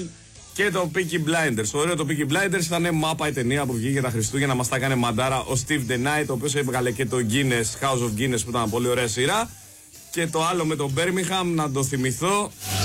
Woman και το Peaky Blinders. Το ωραίο το Peaky Blinders ήταν μάπα η ταινία που βγήκε τα Χριστούγεννα, μας τα έκανε μαντάρα ο Steve the Knight, ο οποίος έβγαλε και το Guinness, House of Guinness, που ήταν πολύ ωραία σειρά. Και το άλλο με τον Birmingham, να το θυμηθώ.